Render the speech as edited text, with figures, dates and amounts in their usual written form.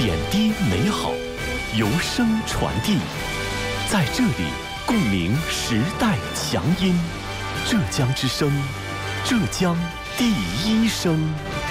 点滴美好，由声传递，在这里共鸣时代强音。浙江之声，浙江第一声。